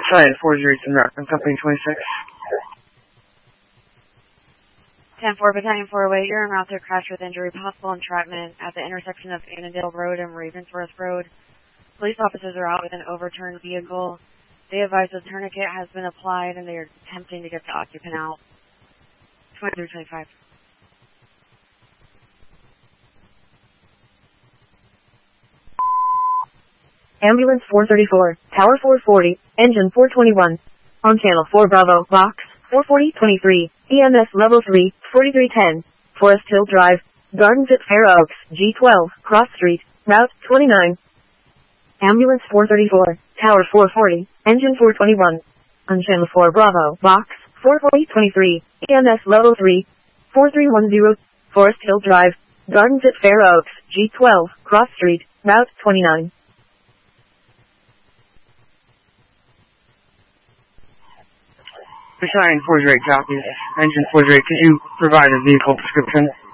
Cheyenne 408 in route from Company 26. 10-4, Battalion 408, you're en route to a crash with injury, possible entrapment at the intersection of Annandale Road and Ravensworth Road. Police officers are out with an overturned vehicle. They advise a tourniquet has been applied and they are attempting to get the occupant out. 2325. Ambulance 434, Tower 440, Engine 421. On Channel 4 Bravo, Box 44023, EMS Level 3, 4310, Forest Hill Drive, Gardens at Fair Oaks, G12, Cross Street, Route 29. Ambulance 434, Tower 440, Engine 421. On Channel 4 Bravo, Box 44023, EMS Level 3, 4310, Forest Hill Drive, Gardens at Fair Oaks, G12, Cross Street, Route 29. Cheyenne 408 copies. Engine 408, could you provide a vehicle description?